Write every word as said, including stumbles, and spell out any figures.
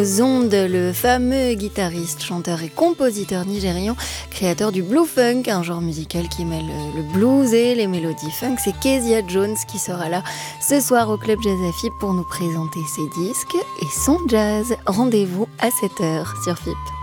Zonde, le fameux guitariste, chanteur et compositeur nigérian, créateur du blue funk, un genre musical qui mêle le blues et les mélodies funk. C'est Kezia Jones qui sera là ce soir au Club Jazz à F I P pour nous présenter ses disques et son jazz. Rendez-vous à sept heures sur F I P.